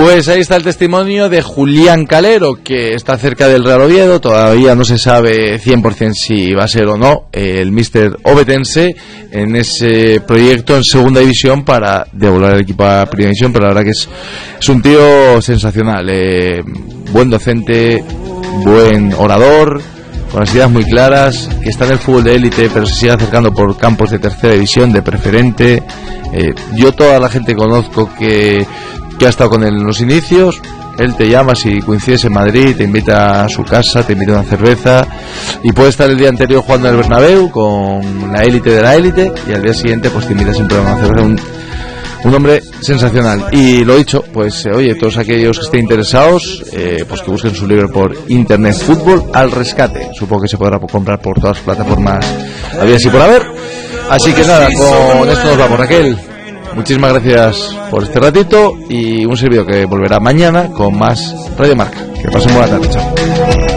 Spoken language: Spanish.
Pues ahí está el testimonio de Julián Calero, que está cerca del Real Oviedo. Todavía no se sabe 100% si va a ser o no el míster ovetense en ese proyecto en segunda división para devolver el equipo a primera división, pero la verdad que es un tío sensacional, buen docente, buen orador, con las ideas muy claras, que está en el fútbol de élite pero se sigue acercando por campos de tercera división, de preferente. Yo toda la gente conozco que ha estado con él en los inicios. Él te llama si coincides en Madrid, te invita a su casa, te invita a una cerveza, y puede estar el día anterior jugando en el Bernabéu con la élite de la élite, y al día siguiente pues te invita siempre a una cerveza. Un hombre sensacional. Y lo dicho, pues oye, todos aquellos que estén interesados, pues que busquen su libro por internet, Fútbol al Rescate. Supongo que se podrá comprar por todas las plataformas habidas y por haber. Así que nada, con esto nos vamos, Raquel. Muchísimas gracias por este ratito, y un servidor que volverá mañana con más Radio Marca. Que pasen buena tarde, chao.